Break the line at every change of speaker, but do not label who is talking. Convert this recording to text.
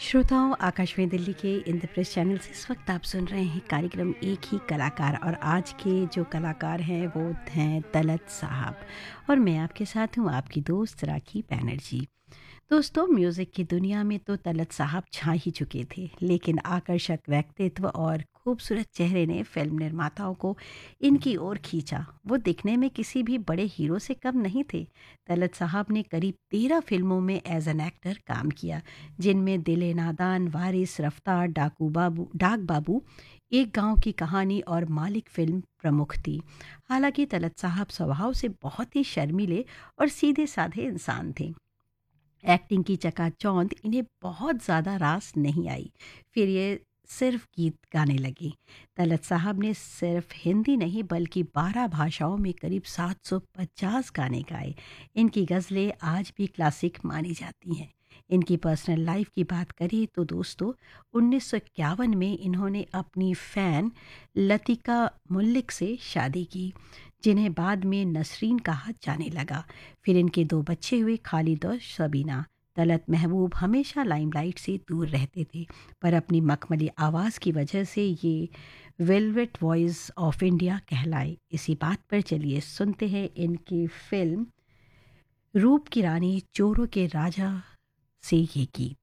श्रोताओं, आकाशवाणी दिल्ली के इंद्रप्रस्थ चैनल से इस वक्त आप सुन रहे हैं कार्यक्रम एक ही कलाकार। और आज के जो कलाकार हैं वो हैं तलत साहब, और मैं आपके साथ हूँ आपकी दोस्त राखी बैनर्जी। दोस्तों, म्यूज़िक की दुनिया में तो तलत साहब छा ही चुके थे, लेकिन आकर्षक व्यक्तित्व और खूबसूरत चेहरे ने फिल्म निर्माताओं को इनकी ओर खींचा। वो दिखने में किसी भी बड़े हीरो से कम नहीं थे। तलत साहब ने करीब 13 फिल्मों में एज एन एक्टर काम किया, जिनमें दिले नादान, वारिस, रफ्तार, डाक बाबू, एक गांव की कहानी और मालिक फिल्म प्रमुख थी। हालांकि तलत साहब स्वभाव से बहुत ही शर्मीले और सीधे साधे इंसान थे। एक्टिंग की चकाचौंध इन्हें बहुत ज़्यादा रास नहीं आई। फिर ये सिर्फ गीत गाने लगी। तलत साहब ने सिर्फ हिंदी नहीं बल्कि 12 भाषाओं में करीब 750 गाने गाए। इनकी गज़लें आज भी क्लासिक मानी जाती हैं। इनकी पर्सनल लाइफ की बात करें तो दोस्तों, 1951 में इन्होंने अपनी फ़ैन लतिका मुल्लिक से शादी की, जिन्हें बाद में नसरीन कहा जाने लगा। फिर इनके 2 बच्चे हुए, खालिद और सबीना। तलत महबूब हमेशा लाइमलाइट से दूर रहते थे, पर अपनी मखमली आवाज़ की वजह से ये वेलवेट वॉइस ऑफ इंडिया कहलाए। इसी बात पर चलिए सुनते हैं इनकी फिल्म रूप की रानी चोरों के राजा से ये गीत।